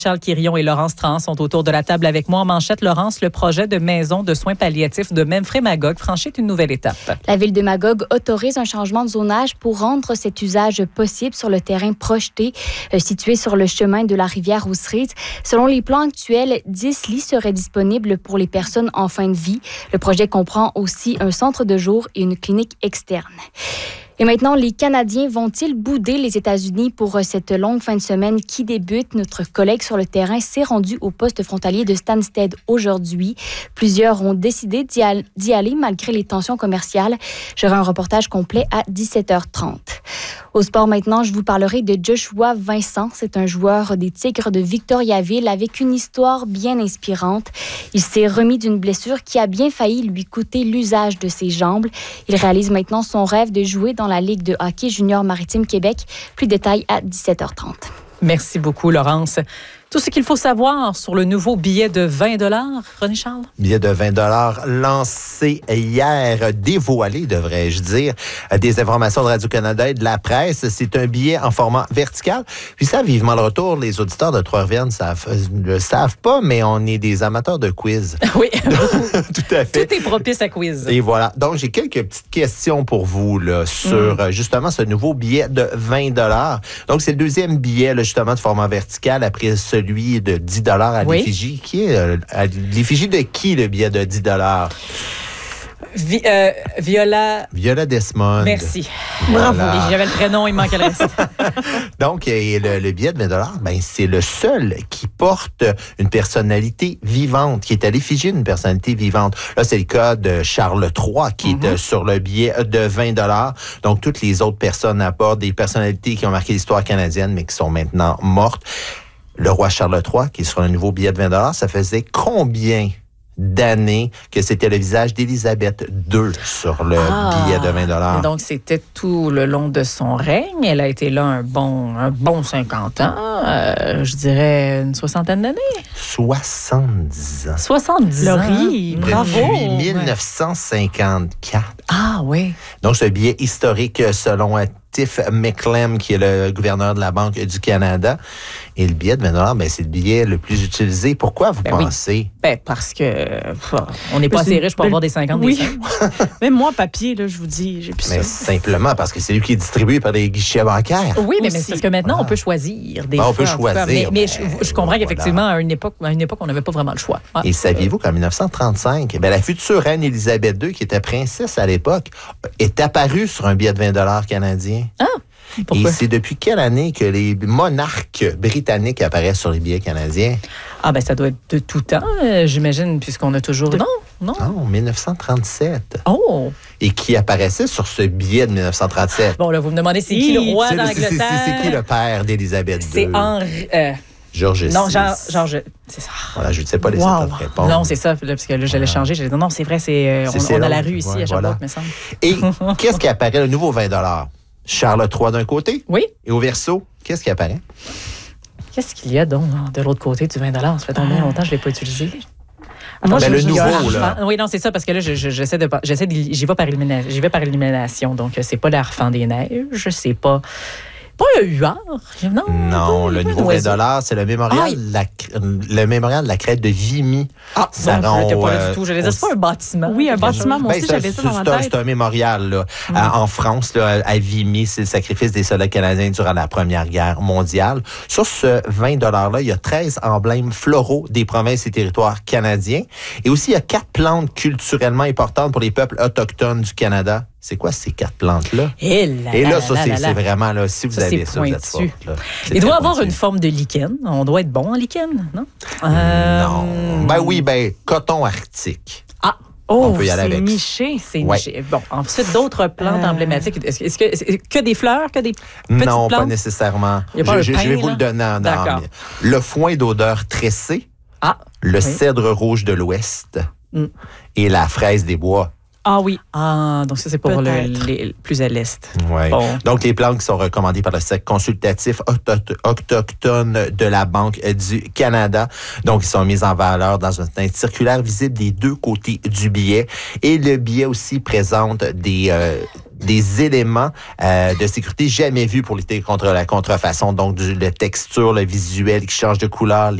Charles Quirion et Laurence Tran sont autour de la table avec moi. En manchette, Laurence, le projet de maison de soins palliatifs de Memphrey-Magog franchit une nouvelle étape. La ville de Magog autorise un changement de zonage pour rendre cet usage possible sur le terrain projeté situé sur le chemin de la rivière Rousserize. Selon les plans actuels, 10 lits seraient disponibles pour les personnes en fin de vie. Le projet comprend aussi un centre de jour et une clinique externe. Et maintenant, les Canadiens vont-ils bouder les États-Unis pour cette longue fin de semaine qui débute? Notre collègue sur le terrain s'est rendu au poste frontalier de Stansted aujourd'hui. Plusieurs ont décidé d'y aller malgré les tensions commerciales. J'aurai un reportage complet à 17h30. Au sport maintenant, je vous parlerai de Joshua Vincent. C'est un joueur des Tigres de Victoriaville avec une histoire bien inspirante. Il s'est remis d'une blessure qui a bien failli lui coûter l'usage de ses jambes. Il réalise maintenant son rêve de jouer dans la Ligue de hockey junior Maritime Québec. Plus de détails à 17h30. Merci beaucoup, Laurence. Tout ce qu'il faut savoir sur le nouveau billet de 20 $, René Charles? Billet de 20 $ lancé hier, dévoilé, devrais-je dire, des informations de Radio-Canada et de la presse. C'est un billet en format vertical. Puis ça, vivement le retour, les auditeurs de Trois-Rivières ne le savent pas, mais on est des amateurs de quiz. Oui, tout à fait. Tout est propice à quiz. Et voilà. Donc, j'ai quelques petites questions pour vous là, sur justement ce nouveau billet de 20 $. Donc, c'est le deuxième billet là, justement de format vertical après celui de 10 $ à l'effigie. Qui est à l'effigie de qui, le billet de 10 $? Viola Desmond. Merci. Voilà. Bravo. Et j'avais le prénom, il manquait le reste. Donc, le billet de 20 $, c'est le seul qui porte une personnalité vivante, qui est à l'effigie d'une personnalité vivante. Là, c'est le cas de Charles III, qui est sur le billet de 20 $. Donc, toutes les autres personnes apportent des personnalités qui ont marqué l'histoire canadienne, mais qui sont maintenant mortes. Le roi Charles III, qui est sur un nouveau billet de 20 $, ça faisait combien d'années que c'était le visage d'Élisabeth II sur le billet de 20 $? Donc, c'était tout le long de son règne. Elle a été là un bon 50 ans. Je dirais une soixantaine d'années. 70 ans. 70 Laurie, ans. Bravo. Depuis 1954. Ah oui. Donc, ce billet historique, selon Tiff Macklem, qui est le gouverneur de la Banque du Canada. Et le billet de 20 $, c'est le billet le plus utilisé. Pourquoi vous pensez? Oui. Parce que on n'est pas assez riche pour avoir des 50 des 5. Même moi, papier, là, je vous dis, j'ai plus ça. Mais simplement parce que c'est lui qui est distribué par les guichets bancaires. Oui, mais c'est parce que maintenant, on peut choisir des on peut choisir. Mais je comprends qu'effectivement, à une époque, on n'avait pas vraiment le choix. Et saviez-vous qu'en 1935, la future reine Élisabeth II, qui était princesse à l'époque, est apparue sur un billet de 20 $ canadien? Ah! Pourquoi? Et c'est depuis quelle année que les monarques britanniques apparaissent sur les billets canadiens? Ah, ça doit être de tout temps, j'imagine, puisqu'on a toujours... Non, 1937. Oh! Et qui apparaissait sur ce billet de 1937? Bon, là, vous me demandez, c'est qui le roi d'Angleterre? C'est qui le père d'Élisabeth II? C'est Henri... Georges VI. Non, Georges... C'est ça. Voilà, je ne sais pas les autres réponses. Non, c'est ça, parce que là, j'allais changer. J'allais dire, non, c'est vrai, on a la rue ici, à Sherbrooke, me semble. Et qu'est-ce qui apparaît, le nouveau 20 $? Charles III d'un côté. Oui. Et au verso, qu'est-ce qui apparaît? Qu'est-ce qu'il y a donc de l'autre côté du 20 $? Ça fait tellement longtemps que je ne l'ai pas utilisé. Moi, le nouveau, là. Oui, non, c'est ça, parce que là, j'y vais par élimination. Donc, c'est pas l'Arfan des neiges, c'est pas un huard. Non, le nouveau 20 $, c'est le mémorial, le mémorial de la crête de Vimy. Ça rend pas du tout. Je c'est pas un bâtiment. Oui, un bâtiment. Moi aussi, j'avais ça dans ma tête. C'est un mémorial là, en France, là, à Vimy. C'est le sacrifice des soldats canadiens durant la Première Guerre mondiale. Sur ce 20 $-là, il y a 13 emblèmes floraux des provinces et territoires canadiens. Et aussi, il y a 4 plantes culturellement importantes pour les peuples autochtones du Canada. C'est quoi ces 4 plantes-là? Et là, ça, c'est vraiment, là, si vous avez ça, vous êtes forte, là. Il doit avoir une forme de lichen. On doit être bon en lichen, non? Non. Coton arctique. On peut y aller avec. C'est niché. Bon, ensuite, d'autres plantes emblématiques. Est-ce que des fleurs, que des petites non, plantes? pas nécessairement. Je vais vous le donner en arme. Le foin d'odeur tressée, le cèdre rouge de l'Ouest et la fraise des bois. Ah oui. Donc ça, c'est pour les plus à l'est. Oui. Bon. Donc, les plantes qui sont recommandées par le Cercle consultatif autochtone de la Banque du Canada. Donc, ils sont mises en valeur dans un teinte circulaire visible des deux côtés du billet. Et le billet aussi présente des des éléments de sécurité jamais vus pour lutter contre la contrefaçon. Donc, la texture, le visuel qui change de couleur,